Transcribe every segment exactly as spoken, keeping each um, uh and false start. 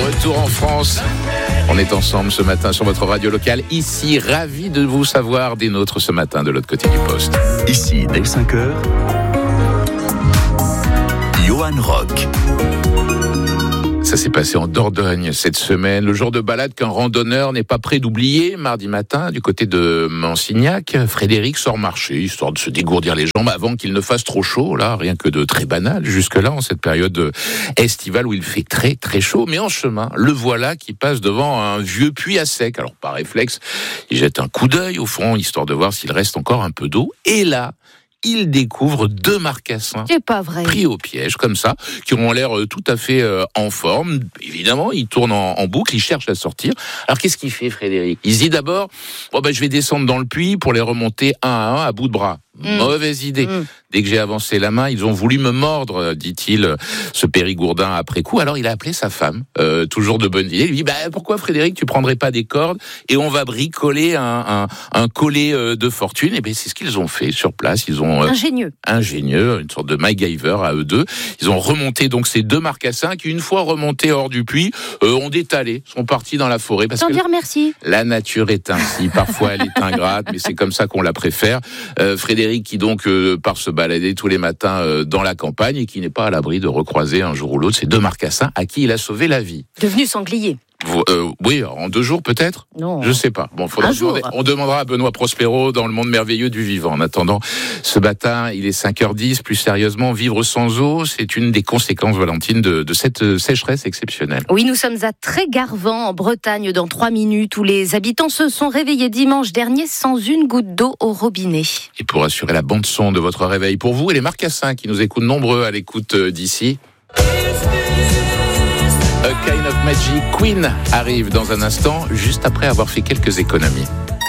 Retour en France. On est ensemble ce matin sur votre radio locale. Ici, ravi de vous savoir des nôtres ce matin de l'autre côté du poste. Ici, dès cinq heures, Johan Rock. Ça s'est passé en Dordogne cette semaine. Le genre de balade qu'un randonneur n'est pas prêt d'oublier. Mardi matin, du côté de Mansignac, Frédéric sort marcher, histoire de se dégourdir les jambes avant qu'il ne fasse trop chaud. Là, rien que de très banal jusque-là, en cette période estivale où il fait très très chaud. Mais en chemin, le voilà qui passe devant un vieux puits à sec. Alors, par réflexe, il jette un coup d'œil au fond, histoire de voir s'il reste encore un peu d'eau. Et là, il découvre deux marcassins C'est pas vrai. pris au piège, comme ça, qui ont l'air tout à fait euh, en forme. Évidemment, il tourne en, en boucle, il cherche à sortir. Alors, qu'est-ce qu'il fait, Frédéric ? Il se dit d'abord, bon, ben, je vais descendre dans le puits pour les remonter un à un à bout de bras. Mmh. Mauvaise idée. Mmh. Dès que j'ai avancé la main, ils ont voulu me mordre, dit-il, ce Périgourdin après coup. Alors il a appelé sa femme, euh, toujours de bonne idée. Il lui dit, bah, pourquoi Frédéric, tu prendrais pas des cordes et on va bricoler un, un, un collet euh, de fortune. Et bien c'est ce qu'ils ont fait sur place. Ils ont euh, ingénieux, ingénieux, une sorte de MacGyver à eux deux. Ils ont remonté donc ces deux marcassins qui, une fois remontés hors du puits, euh, ont détalé, sont partis dans la forêt. Parce Sans que dire merci. La nature est ainsi. Parfois elle est ingrate, mais c'est comme ça qu'on la préfère. Euh, Frédéric qui donc euh, part se balader tous les matins euh, dans la campagne et qui n'est pas à l'abri de recroiser un jour ou l'autre ces deux marcassins à qui il a sauvé la vie. Devenu sanglier. Euh, oui, en deux jours peut-être. Non. Je sais pas. Bon, faudra un jour. Demander, on demandera à Benoît Prospero dans le monde merveilleux du vivant. En attendant, ce matin, il est cinq heures dix. Plus sérieusement, vivre sans eau, c'est une des conséquences, Valentine, de, de cette sécheresse exceptionnelle. Oui, nous sommes à Trégarvan, en Bretagne, dans trois minutes, où les habitants se sont réveillés dimanche dernier sans une goutte d'eau au robinet. Et pour assurer la bande son de votre réveil, pour vous et les marcassins qui nous écoutent nombreux à l'écoute d'ici, A Kind of Magic, Queen arrive dans un instant, juste après avoir fait quelques économies.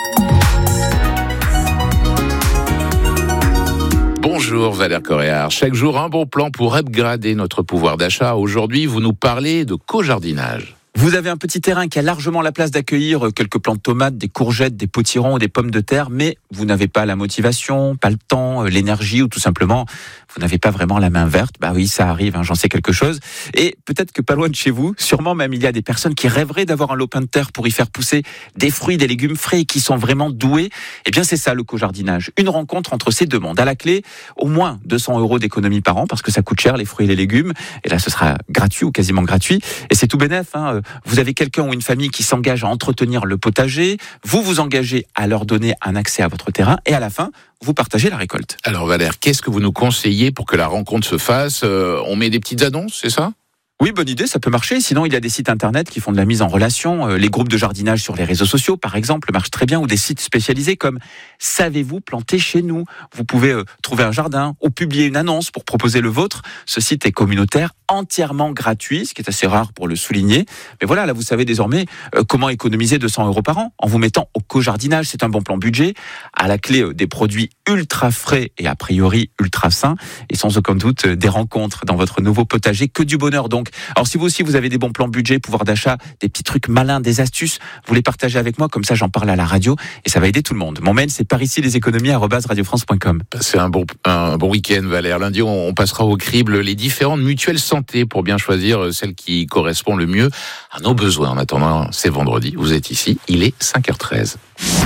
Bonjour Valère Coréard. Chaque jour, un bon plan pour upgrader notre pouvoir d'achat. Aujourd'hui, vous nous parlez de co-jardinage. Vous avez un petit terrain qui a largement la place d'accueillir quelques plants de tomates, des courgettes, des potirons ou des pommes de terre, mais vous n'avez pas la motivation, pas le temps, l'énergie ou tout simplement, vous n'avez pas vraiment la main verte. Bah oui, ça arrive, hein, j'en sais quelque chose. Et peut-être que pas loin de chez vous, sûrement même il y a des personnes qui rêveraient d'avoir un lopin de terre pour y faire pousser des fruits, des légumes frais qui sont vraiment doués. Eh bien, c'est ça le co-jardinage. Une rencontre entre ces deux mondes. À la clé, au moins deux cents euros d'économie par an parce que ça coûte cher les fruits et les légumes. Et là, ce sera gratuit ou quasiment gratuit. Et c'est tout bénef, hein. Vous avez quelqu'un ou une famille qui s'engage à entretenir le potager, vous vous engagez à leur donner un accès à votre terrain et à la fin, vous partagez la récolte. Alors Valère, qu'est-ce que vous nous conseillez pour que la rencontre se fasse ? euh, On met des petites annonces, c'est ça ? Oui, bonne idée, ça peut marcher. Sinon, il y a des sites internet qui font de la mise en relation. Les groupes de jardinage sur les réseaux sociaux, par exemple, marchent très bien, ou des sites spécialisés comme « Savez-vous planter chez nous ?» Vous pouvez euh, trouver un jardin ou publier une annonce pour proposer le vôtre. Ce site est communautaire, entièrement gratuit, ce qui est assez rare pour le souligner. Mais voilà, là, vous savez désormais euh, comment économiser deux cents euros par an en vous mettant au co-jardinage. C'est un bon plan budget. À la clé, euh, des produits ultra frais et a priori ultra sains. Et sans aucun doute, euh, des rencontres dans votre nouveau potager. Que du bonheur donc. Alors si vous aussi vous avez des bons plans budget, pouvoir d'achat, des petits trucs malins, des astuces, vous les partagez avec moi, comme ça j'en parle à la radio et ça va aider tout le monde. Mon mail c'est par ici les économies arobase radio france point com. Passez un bon, un bon week-end Valère. Lundi on, on passera au crible les différentes mutuelles santé pour bien choisir celle qui correspond le mieux à nos besoins. En attendant, c'est vendredi, vous êtes ici, il est cinq heures treize.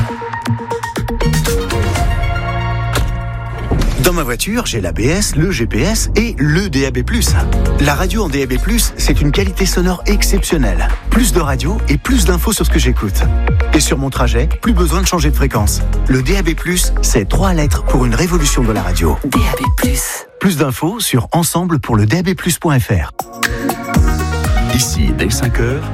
Dans ma voiture, j'ai l'A B S, le G P S et le D A B plus. La radio en D A B plus, c'est une qualité sonore exceptionnelle. Plus de radio et plus d'infos sur ce que j'écoute. Et sur mon trajet, plus besoin de changer de fréquence. Le D A B plus, c'est trois lettres pour une révolution de la radio. D A B plus. Plus d'infos sur ensemble pour le D A B plus point F R. Ici, dès cinq heures.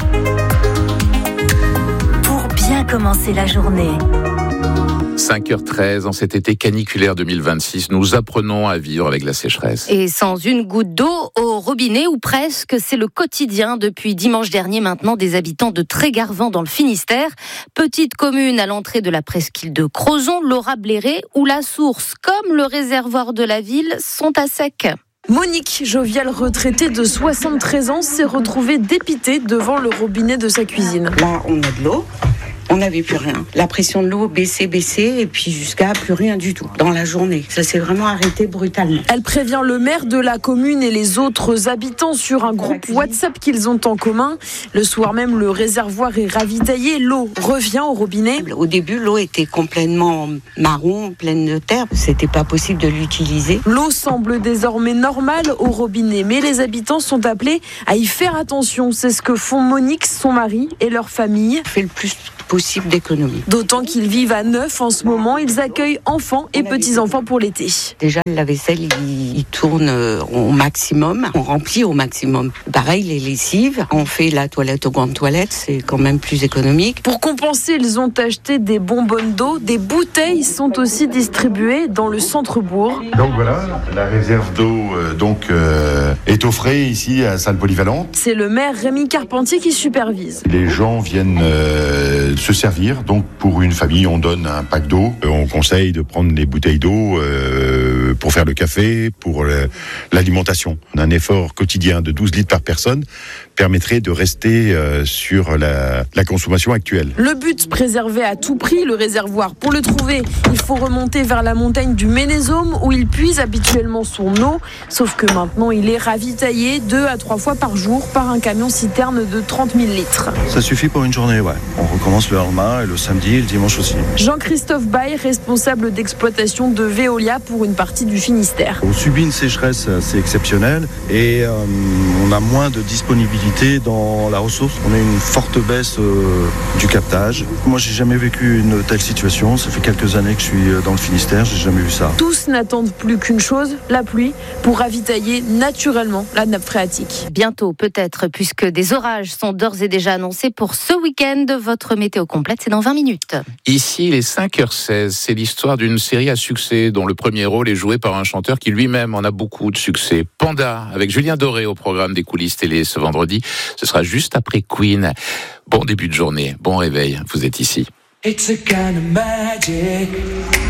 Pour bien commencer la journée. cinq heures treize, en cet été caniculaire deux mille vingt-six, nous apprenons à vivre avec la sécheresse. Et sans une goutte d'eau au robinet, ou presque, c'est le quotidien depuis dimanche dernier maintenant des habitants de Trégarvan dans le Finistère. Petite commune à l'entrée de la presqu'île de Crozon, Laura Bléré, où la source comme le réservoir de la ville sont à sec. Monique, joviale retraitée de soixante-treize ans, s'est retrouvée dépitée devant le robinet de sa cuisine. Là, on a de l'eau. On n'avait plus rien. La pression de l'eau baissait, baissait, et puis jusqu'à plus rien du tout dans la journée. Ça s'est vraiment arrêté brutalement. Elle prévient le maire de la commune et les autres habitants sur un groupe WhatsApp qu'ils ont en commun. Le soir même, le réservoir est ravitaillé. L'eau revient au robinet. Au début, l'eau était complètement marron, pleine de terre. C'était pas possible de l'utiliser. L'eau semble désormais normale au robinet, mais les habitants sont appelés à y faire attention. C'est ce que font Monique, son mari et leur famille. On fait le plus possible d'économie. D'autant qu'ils vivent à neuf en ce moment. Ils accueillent enfants et petits-enfants pour l'été. Déjà, la vaisselle, il, il tourne au maximum. On remplit au maximum. Pareil, les lessives. On fait la toilette au gant de toilette. C'est quand même plus économique. Pour compenser, ils ont acheté des bonbonnes d'eau. Des bouteilles sont aussi distribuées dans le centre-bourg. Donc voilà, la réserve d'eau euh, donc, euh, est au frais ici à Salle Polyvalente. C'est le maire Rémi Carpentier qui supervise. Les gens viennent euh, se servir. Donc pour une famille, on donne un pack d'eau. Euh, on conseille de prendre des bouteilles d'eau euh, pour faire le café, pour le, l'alimentation. Un effort quotidien de douze litres par personne permettrait de rester euh, sur la, la consommation actuelle. Le but, préserver à tout prix le réservoir. Pour le trouver, il faut remonter vers la montagne du Ménésôme où il puise habituellement son eau. Sauf que maintenant, il est ravitaillé deux à trois fois par jour par un camion citerne de trente mille litres. Ça suffit pour une journée, ouais. On recommence le lendemain et le samedi et le dimanche aussi. Jean-Christophe Baye, responsable d'exploitation de Veolia pour une partie du Finistère. On subit une sécheresse assez exceptionnelle et euh, on a moins de disponibilité dans la ressource. On a une forte baisse euh, du captage. Moi, j'ai jamais vécu une telle situation. Ça fait quelques années que je suis dans le Finistère. J'ai jamais vu ça. Tous n'attendent plus qu'une chose, la pluie, pour ravitailler naturellement la nappe phréatique. Bientôt, peut-être, puisque des orages sont d'ores et déjà annoncés pour ce week-end. Votre météo complète, c'est dans vingt minutes. Ici, il est cinq heures seize. C'est l'histoire d'une série à succès dont le premier rôle est joué par un chanteur qui lui-même en a beaucoup de succès. Panda, avec Julien Doré au programme des coulisses télé ce vendredi. Ce sera juste après Queen. Bon début de journée, bon réveil, vous êtes ici. It's a kind of magic.